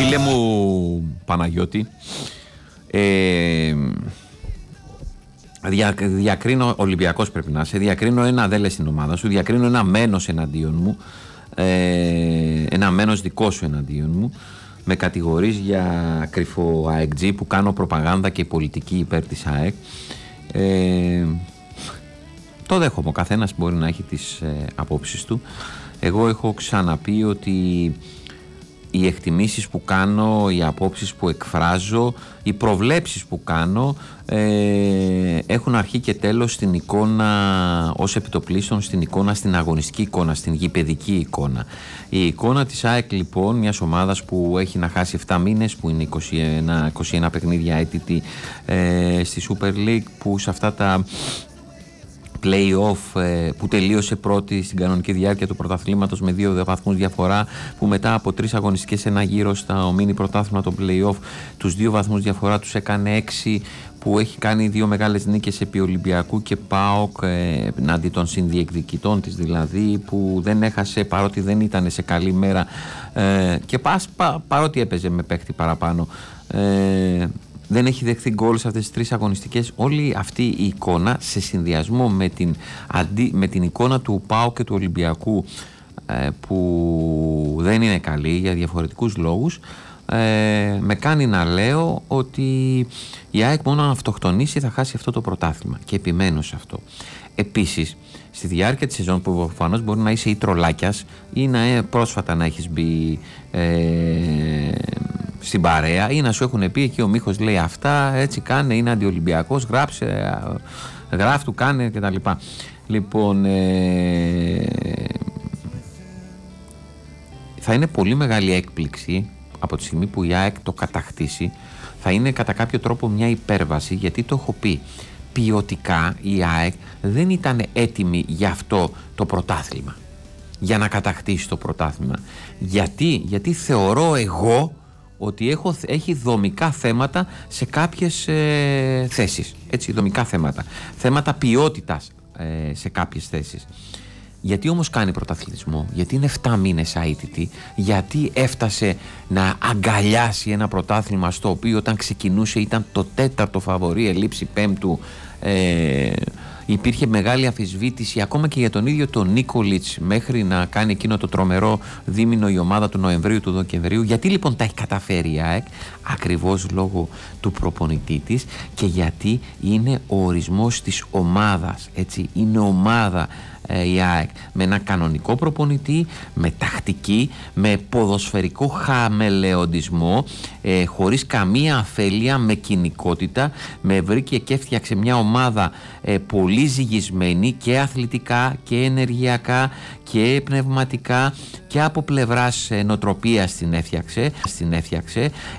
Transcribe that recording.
Φίλε μου Παναγιώτη, διακρίνω, Ολυμπιακός πρέπει να είσαι, διακρίνω ένα δεν λες στην ομάδα σου, διακρίνω ένα μένος εναντίον μου, ένα μένος δικό σου εναντίον μου. Με κατηγορείς για κρυφό ΑΕΚΤΖ που κάνω προπαγάνδα και πολιτική υπέρ της ΑΕΚ. Το δέχομαι, ο καθένας μπορεί να έχει τις απόψεις του. Εγώ έχω ξαναπεί ότι οι εκτιμήσεις που κάνω, οι απόψεις που εκφράζω, οι προβλέψεις που κάνω έχουν αρχή και τέλος στην εικόνα ως επιτοπλίστων, στην εικόνα, στην αγωνιστική εικόνα, στην γηπεδική εικόνα. Η εικόνα της ΑΕΚ λοιπόν, μιας ομάδας που έχει να χάσει 7 μήνες, που είναι 21 παιχνίδια αίτητη στη Super League, που σε αυτά τα play-off που τελείωσε πρώτη στην κανονική διάρκεια του πρωταθλήματος με 2 βαθμούς διαφορά, που μετά από 3 αγωνιστικές ένα γύρο στα μίνι πρωτάθλημα το play-off τους 2 βαθμούς διαφορά τους έκανε 6, που έχει κάνει 2 μεγάλες νίκες επί Ολυμπιακού και ΠΑΟΚ εναντί των συνδιεκδικητών της, δηλαδή, που δεν έχασε παρότι δεν ήταν σε καλή μέρα και παρότι έπαιζε με παίχτη παραπάνω, δεν έχει δεχθεί γκολ σε αυτές τις 3 αγωνιστικές. Όλη αυτή η εικόνα σε συνδυασμό με την εικόνα του ΠΑΟΚ και του Ολυμπιακού, που δεν είναι καλή για διαφορετικούς λόγους, με κάνει να λέω ότι η ΑΕΚ μόνο αν αυτοκτονήσει θα χάσει αυτό το πρωτάθλημα, και επιμένω σε αυτό. Επίσης, στη διάρκεια της σεζόν, που προφανώς μπορεί να είσαι ή τρολάκιας ή πρόσφατα να έχεις μπει στην παρέα, ή να σου έχουν πει εκεί ο Μίχος λέει αυτά, έτσι κάνε, είναι αντιολυμπιακός, γράφ του, κάνε κτλ. Λοιπόν, θα είναι πολύ μεγάλη έκπληξη από τη στιγμή που η ΑΕΚ το κατακτήσει. Θα είναι κατά κάποιο τρόπο μια υπέρβαση, γιατί το έχω πει, ποιοτικά η ΑΕΚ δεν ήταν έτοιμη για αυτό το πρωτάθλημα, για να κατακτήσει το πρωτάθλημα. Γιατί θεωρώ εγώ ότι έχει δομικά θέματα σε κάποιες θέσεις, έτσι, δομικά θέματα ποιότητας σε κάποιες θέσεις. Γιατί όμως κάνει πρωταθλητισμό, γιατί είναι 7 μήνες αίτητη, γιατί έφτασε να αγκαλιάσει ένα πρωτάθλημα στο οποίο όταν ξεκινούσε ήταν το 4ο φαβορί, ελήψη 5ου, υπήρχε μεγάλη αμφισβήτηση ακόμα και για τον ίδιο τον Νίκολιτς, μέχρι να κάνει εκείνο το τρομερό δίμηνο η ομάδα του Νοεμβρίου, του Δεκεμβρίου. Γιατί λοιπόν τα έχει καταφέρει η ΑΕΚ? Ακριβώς λόγω του προπονητή της, και γιατί είναι ο ορισμός της ομάδας, έτσι, είναι ομάδα η ΑΕΚ, με ένα κανονικό προπονητή, με τακτική, με ποδοσφαιρικό χαμελεοντισμό, χωρίς καμία αφέλεια, με κοινικότητα, με βρήκε και έφτιαξε μια ομάδα πολύ ζυγισμένη και αθλητικά και ενεργειακά και πνευματικά, και από πλευράς νοοτροπίας την έφτιαξε.